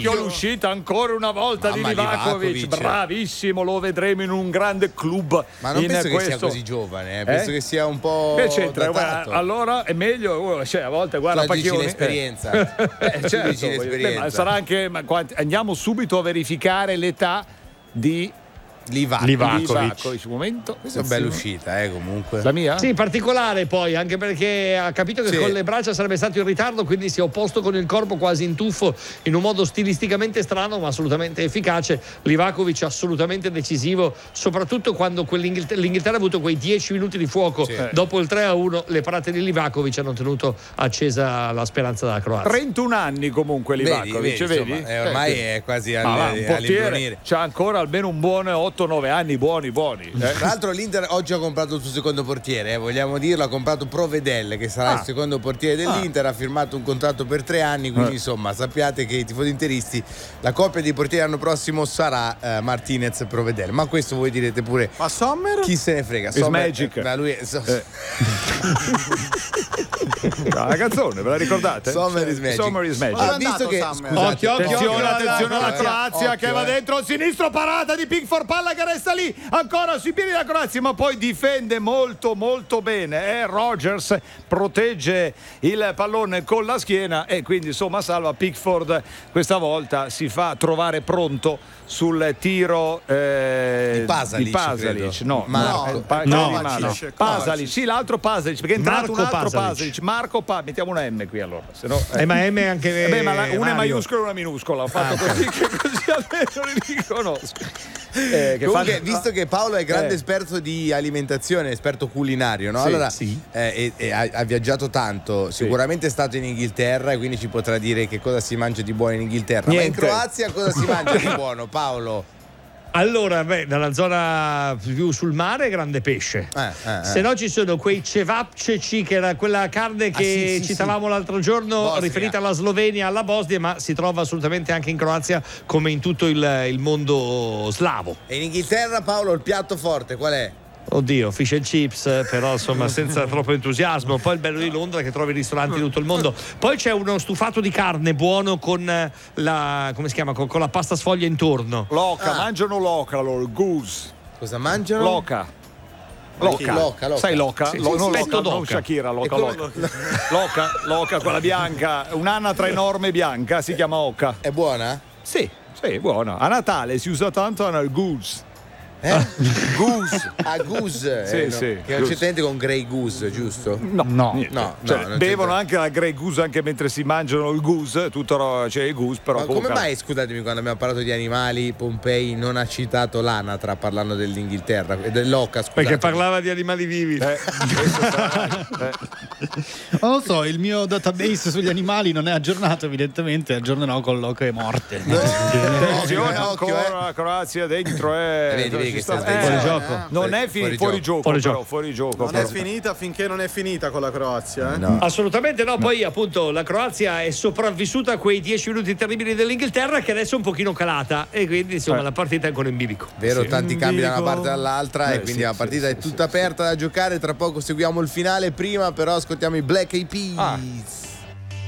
occhio all'uscita ancora una volta di Livakovic, bravissimo, lo vedremo in un grande club. Ma non penso che sia così giovane, penso che sia un po'. Che c'entra? Allora è meglio, cioè, a volte guarda Pacchioni. L'esperienza. Certo, l'esperienza. Ma sarà anche. Andiamo subito a verificare l'età di Livakovic. Un momento. Questa è una bella uscita, comunque. La mia? Sì, particolare poi, anche perché ha capito che con le braccia sarebbe stato in ritardo, quindi si è opposto con il corpo quasi in tuffo, in un modo stilisticamente strano ma assolutamente efficace. Livakovic assolutamente decisivo, soprattutto quando l'Inghilterra ha avuto quei 10 minuti di fuoco dopo il 3-1. Le parate di Livakovic hanno tenuto accesa la speranza della Croazia. 31 anni comunque Livakovic, vedi? Insomma, ormai è quasi all'imbrunire. C'ha ancora almeno un buon 8-9 anni buoni. Tra l'altro l'Inter oggi ha comprato il suo secondo portiere, vogliamo dirlo, ha comprato Provedel, che sarà il secondo portiere dell'Inter, ha firmato un contratto per 3 anni, quindi insomma sappiate che i tifosi interisti, la coppia di portieri l'anno prossimo sarà Martinez e Provedel. Ma questo voi direte pure, ma Sommer? Chi se ne frega? Sommer, Magic. Lui è la canzone, ve la ricordate? Sommer is Magic. Ha visto che attenzione alla Croazia che va dentro il sinistro, parata di Pickford, palla che resta lì ancora sui piedi della Croazia, ma poi difende molto molto bene. Rodgers protegge il pallone con la schiena e quindi insomma salva. Pickford questa volta si fa trovare pronto sul tiro di Pasalic. Pasalic, sì, l'altro Pasalic, perché è entrato un altro Pasalic. Mettiamo una M qui allora, sennò, ma M anche ma una è maiuscola e una minuscola, ho fatto così che così almeno li riconosco. Comunque, visto che Paolo è grande esperto di alimentazione, esperto culinario, no? Allora ha viaggiato tanto, sicuramente è stato in Inghilterra e quindi ci potrà dire che cosa si mangia di buono in Inghilterra. Ma in Croazia cosa si mangia di buono, Paolo? Allora, nella zona più sul mare grande pesce. Se no ci sono quei cevapceci, che era quella carne che citavamo l'altro giorno, Bosnia, riferita alla Slovenia, alla Bosnia, ma si trova assolutamente anche in Croazia come in tutto il mondo slavo. E in Inghilterra, Paolo, il piatto forte qual è? Oddio, fish and chips, però insomma senza troppo entusiasmo. Poi il bello di Londra è che trovi ristoranti di tutto il mondo. Poi c'è uno stufato di carne buono con la, come si chiama, con la pasta sfoglia intorno. Loca, mangiano loca loro, goose. Cosa mangiano? Loca. Sai Loca? Sì, non Loca, non Shakira, Loca, quella bianca, un'anatra enorme bianca, si chiama Oca. È buona? Sì, buona. A Natale si usa tanto il goose. Goose. Goose. Sì. Che non c'è niente con Grey Goose, giusto? No. Bevono anche la Grey Goose anche mentre si mangiano il goose, tutto c'è il goose, però. Ma come mai, scusatemi, quando abbiamo parlato di animali, Pompei non ha citato l'anatra parlando dell'Inghilterra e dell'oca, scusate. Perché parlava di animali vivi. Non lo so, il mio database sugli animali non è aggiornato, evidentemente aggiornerò con l'oca morte. Attenzione, ancora Croazia dentro, vedi che fuori gioco. Non è fuori gioco. Non è finita finché non è finita con la Croazia, No. Assolutamente no. Poi appunto la Croazia è sopravvissuta a quei 10 minuti terribili dell'Inghilterra, che adesso è un pochino calata e quindi insomma la partita è ancora in bilico. Vero, tanti cambi da una parte all'altra e quindi la partita è tutta aperta da giocare. Tra poco seguiamo il finale, prima però ascoltiamo i Black Eyed Peas.